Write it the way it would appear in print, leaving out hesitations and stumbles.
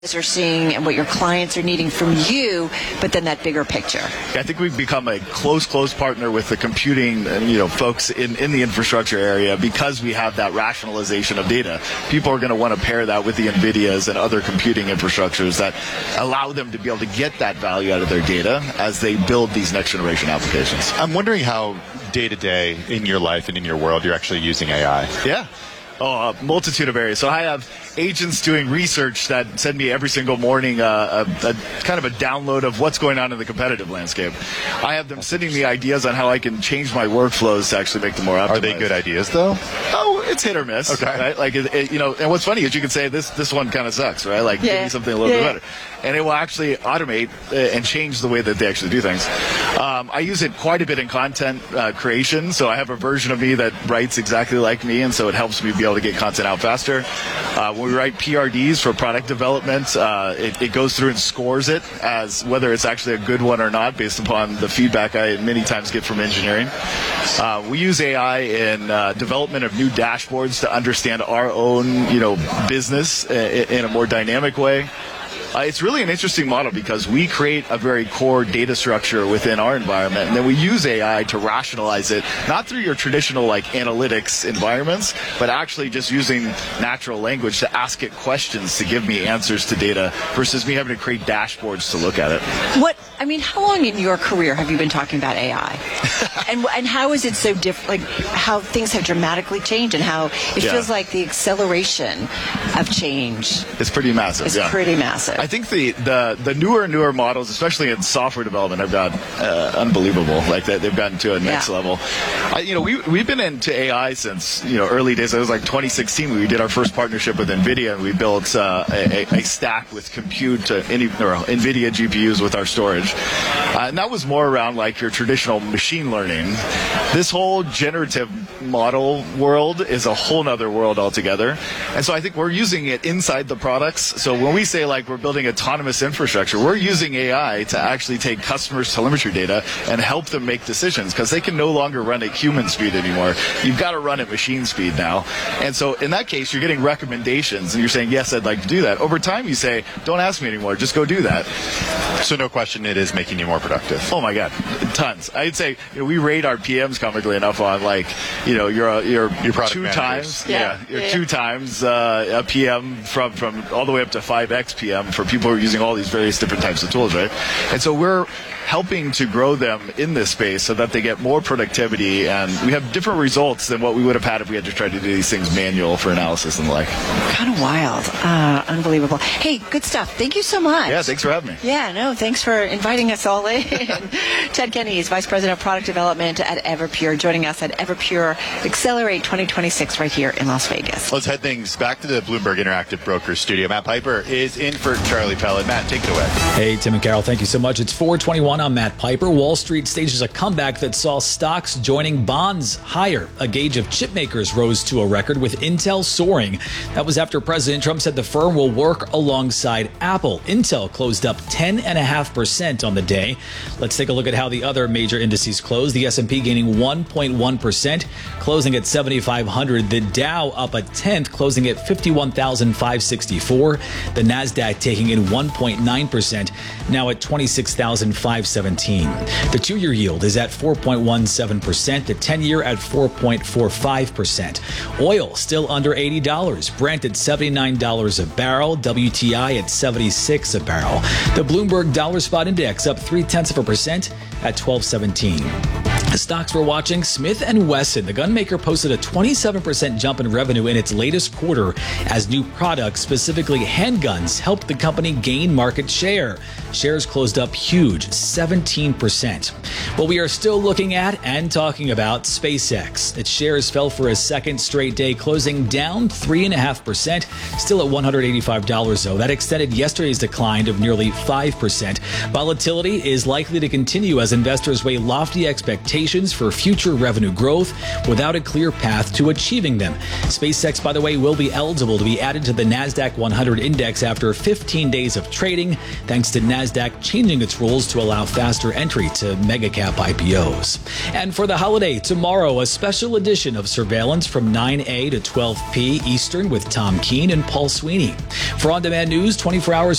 are seeing and what your clients are needing from you, but then that bigger picture. I think we've become a close partner with the computing folks in the infrastructure area because we have that rationalization of data. People are going to want to pair that with the NVIDIAs and other computing infrastructures that allow them to be able to get that value out of their data as they build these next generation applications. I'm wondering how day to day in your life and in your world you're actually using AI. Yeah. Oh, a multitude of areas. So I have agents doing research that send me every single morning a kind of a download of what's going on in the competitive landscape. I have them sending me ideas on how I can change my workflows to actually make them more optimized. Are they good ideas, though? Oh, it's hit or miss. Okay. Right? Like, and what's funny is you can say this one kind of sucks, right? Like, give me something a little bit better. And it will actually automate and change the way that they actually do things. I use it quite a bit in content creation. So I have a version of me that writes exactly like me, and so it helps me be able to get content out faster. When we write PRDs for product development, it goes through and scores it as whether it's actually a good one or not based upon the feedback I many times get from engineering. We use AI in development of new dashboards to understand our own business in a more dynamic way. It's really an interesting model because we create a very core data structure within our environment, and then we use AI to rationalize it, not through your traditional analytics environments, but actually just using natural language to ask it questions to give me answers to data versus me having to create dashboards to look at it. How long in your career have you been talking about AI? and how is it so different, how things have dramatically changed and how it feels like the acceleration of change is pretty massive. It's pretty massive. I think the newer models, especially in software development, have got unbelievable. Like they've gotten to a next level. We've been into AI since early days. It was like 2016. We did our first partnership with NVIDIA, and we built a stack with compute NVIDIA GPUs with our storage, and that was more around like your traditional machine learning. This whole generative model world is a whole nother world altogether, and so I think we're using it inside the products. So when we say we're building autonomous infrastructure, we're using AI to actually take customers' telemetry data and help them make decisions because they can no longer run at human speed anymore. You've got to run at machine speed now. And so in that case, you're getting recommendations and you're saying, yes, I'd like to do that. Over time, you say, don't ask me anymore, just go do that. So no question, it is making you more productive. Oh my God, tons. I'd say we rate our PMs comically enough on you're product two managers. times, you're 2 times a PM from all the way up to 5x PM for people who are using all these various different types of tools, right? And so we're helping to grow them in this space so that they get more productivity, and we have different results than what we would have had if we had to try to do these things manual for analysis and the like. Kind of wild. Unbelievable. Hey, good stuff. Thank you so much. Yeah, thanks for having me. Yeah, no, thanks for inviting us all in. Ted Kenny is Vice President of Product Development at Everpure, joining us at Everpure Accelerate 2026 right here in Las Vegas. Let's head things back to the Bloomberg Interactive Brokers studio. Matt Piper is in for Charlie Pellet. Matt, take it away. Hey, Tim and Carol, thank you so much. It's 421. I'm Matt Piper. Wall Street stages a comeback that saw stocks joining bonds higher. A gauge of chip makers rose to a record with Intel soaring. That was after President Trump said the firm will work alongside Apple. Intel closed up 10.5% on the day. Let's take a look at how the other major indices closed. The S&P gaining 1.1%, closing at 7,500. The Dow up a tenth, closing at 51,564. The Nasdaq taking in 1.9%, now at 26,517. The 2-year yield is at 4.17%, the 10-year at 4.45%. Oil still under $80, Brent at $79 a barrel, WTI at $76 a barrel. The Bloomberg Dollar Spot Index up 0.3% at 1217. The stocks we're watching, Smith & Wesson. The gunmaker posted a 27% jump in revenue in its latest quarter as new products, specifically handguns, helped the company gain market share. Shares closed up huge, 17%. Well, we are still looking at and talking about SpaceX. Its shares fell for a second straight day, closing down 3.5%, still at $185 though. That extended yesterday's decline of nearly 5%. Volatility is likely to continue as investors weigh lofty expectations expectations for future revenue growth without a clear path to achieving them. SpaceX, by the way, will be eligible to be added to the NASDAQ 100 index after 15 days of trading, thanks to NASDAQ changing its rules to allow faster entry to mega-cap IPOs. And for the holiday, tomorrow, a special edition of Surveillance from 9 a to 12 p. Eastern with Tom Keene and Paul Sweeney. For on-demand news 24 hours